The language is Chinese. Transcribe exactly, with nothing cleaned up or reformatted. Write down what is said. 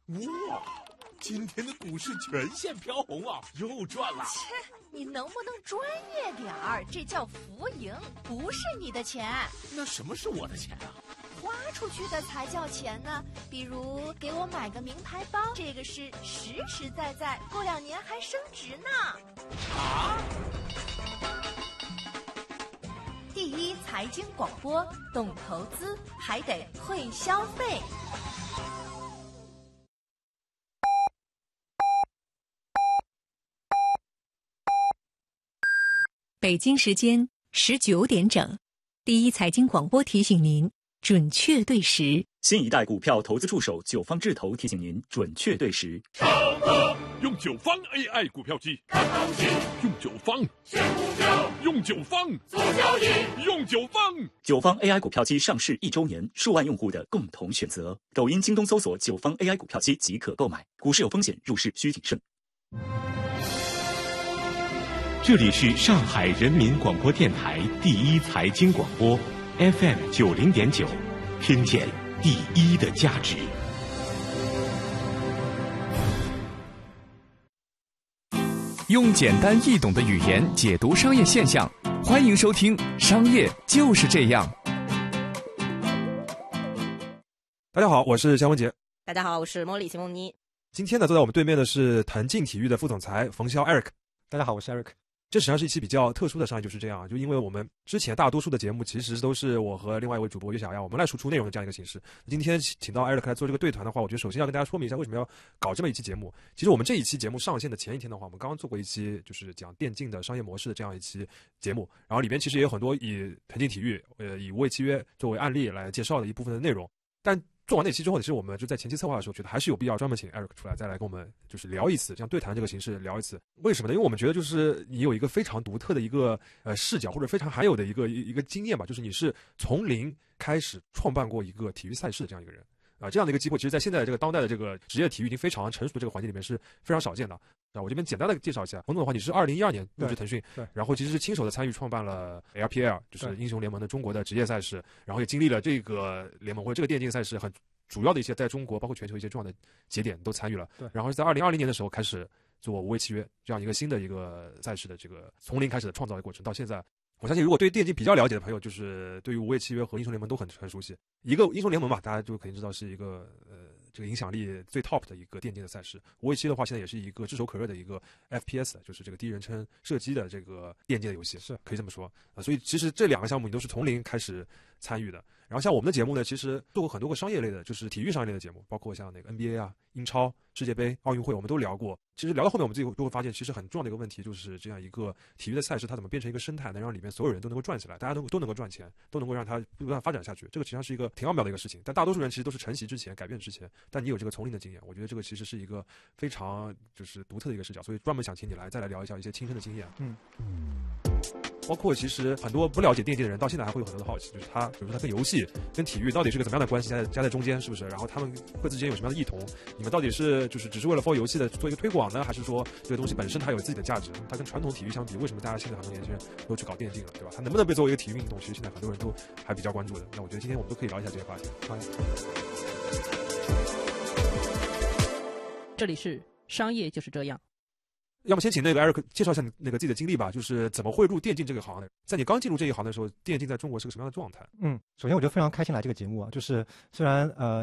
哇，今天的股市全线飘红啊，又赚了。 切，你能不能专业点儿？这叫浮盈，不是你的钱。 那什么是我的钱啊？ 花出去的才叫钱呢。比如给我买个名牌包，这个是实实在在，过两年还升值呢。 啊！ 第一财经广播，懂投资还得会消费。 北京时间十九点整，第一财经广播提醒您准确对时。 新一代股票投资助手九方智投提醒您准确对时。 用九方 A I 股票机看行情，用九方选股票，用九方做交易，用九方。 九方 A I 股票机上市一周年，数万用户的共同选择。抖音、京东搜索九方 A I 股票机即可购买。股市有风险，入市需谨慎。 这里是上海人民广播电台第一财经广播 F M 九零点九，听见第一的价值。 用简单易懂的语言解读商业现象，欢迎收听《商业就是这样》。 大家好，我是肖文杰。 大家好，我是茉莉秦梦妮。 今天呢，坐在我们对面的是腾劲体育的副总裁冯潇 Eric。 大家好，我是 Eric。 这实际上是一期比较特殊的商业就是这样，就因为我们之前大多数的节目其实都是我和另外一位主播岳小亚我们来输出内容的这样一个形式。今天请到 Eric 来做这个对团的话，我觉得首先要跟大家说明一下为什么要搞这么一期节目。其实我们这一期节目上线的前一天的话，我们刚刚做过一期就是讲电竞的商业模式的这样一期节目，然后里边其实也有很多以腾劲体育呃以无畏契约作为案例来介绍的一部分的内容。但做完那期之后，其实我们就在前期策划的时候，觉得还是有必要专门请 Eric 出来，再来跟我们就是聊一次，这样对谈这个形式聊一次。为什么呢？因为我们觉得就是你有一个非常独特的一个呃视角，或者非常罕有的一个一个经验吧，就是你是从零开始创办过一个体育赛事的这样一个人啊、呃，这样的一个机会，其实在现在这个当代的这个职业体育已经非常成熟的这个环境里面是非常少见的。啊，我这边简单的介绍一下，冯总的话，你是二零一二年入职腾讯， 对， 然后其实是亲手的参与创办了 L P L， 就是英雄联盟的中国的职业赛事，然后也经历了这个联盟或者这个电竞赛事很主要的一些在中国包括全球一些重要的节点都参与了。 对， 然后是在二零二零年的时候开始做无畏契约这样一个新的一个赛事的这个从零开始的创造的过程，到现在。我相信，如果对电竞比较了解的朋友，就是对于无畏契约和英雄联盟都很很熟悉。一个英雄联盟嘛，大家就肯定知道是一个呃这个影响力最 top 的一个电竞的赛事。无畏契约的话，现在也是一个炙手可热的一个 F P S， 就是这个第一人称射击的这个电竞的游戏， 是可以这么说啊、呃。所以其实这两个项目你都是从零开始参与的。然后像我们的节目呢，其实做过很多个商业类的，就是体育商业类的节目，包括像那个 N B A 啊、英超、世界杯、奥运会，我们都聊过。其实聊到后面，我们自己都会发现，其实很重要的一个问题就是这样一个体育的赛事，它怎么变成一个生态，能让里面所有人都能够赚起来，大家都都能够赚钱，都能够让它不断发展下去。这个实际上是一个挺奥妙的一个事情。但大多数人其实都是承袭之前、改变之前，但你有这个从零的经验，我觉得这个其实是一个非常就是独特的一个视角。所以专门想请你来再来聊一下一些亲身的经验。 嗯。 包括其实很多不了解电竞的人到现在还会有很多的好奇，就是他比如说他跟游戏跟体育到底是个怎么样的关系，加在加在中间是不是？然后他们各自之间有什么样的异同？你们到底是就是只是为了 for 游戏的做一个推广呢，还是说这个东西本身它有自己的价值？它跟传统体育相比，为什么大家现在很多年轻人都去搞电竞了，对吧？它能不能被作为一个体育运动？其实现在很多人都还比较关注的。那我觉得今天我们都可以聊一下这些话题。 好， 这里是商业就是这样。 要么先请那个 Eric 介绍一下你那个自己的经历吧，就是怎么会入电竞这个行的？在你刚进入这一行的时候，电竞在中国是个什么样的状态？ 嗯，首先我觉得非常开心来这个节目啊，就是虽然呃